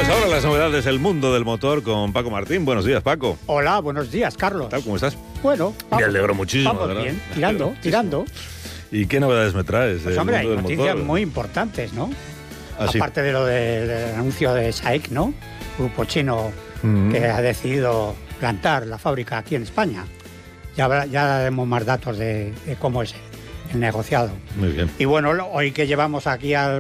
Pues ahora las novedades del mundo del motor con Paco Martín. Buenos días, Paco. Hola, buenos días, Carlos. ¿Qué tal? ¿Cómo estás? Bueno, Me alegro muchísimo, vamos ¿verdad? bien, tirando. ¿Y qué novedades me traes? Pues del hombre, hay mundo del noticias motor? muy importantes, ¿no? Ah, sí. Aparte de lo del anuncio de SAIC, ¿no? Grupo chino que ha decidido plantar la fábrica aquí en España. Ya daremos más datos de cómo es el negociado. Muy bien. Y bueno, hoy que llevamos aquí al